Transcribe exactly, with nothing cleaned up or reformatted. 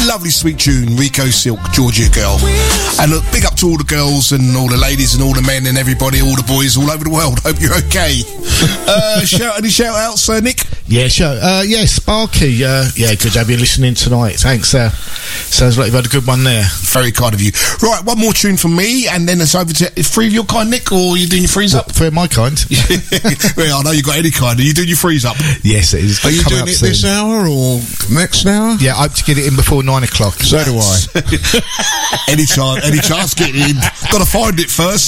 lovely sweet tune, Rico Silk, Georgia Girl. And look, big up to all the girls and all the ladies and all the men and everybody, all the boys all over the world. Hope you're okay. uh, shout any shout outs, uh, Nick? Yeah, sure. Uh, yeah, Sparky. Uh, yeah, good to have you listening tonight. Thanks. Uh, sounds like you've had a good one there. Very kind of you. Right, one more tune from me, and then it's over to three of your kind, Nick, or are you doing your freeze up? What, three of my kind? Well, I know you've got any kind. Are you doing your freeze up? Yes, it is. Are you doing it soon. This hour or next hour? Yeah, I hope to get it in before nine o'clock. So do I. Any chance, any chance, get it in. Got to find it first.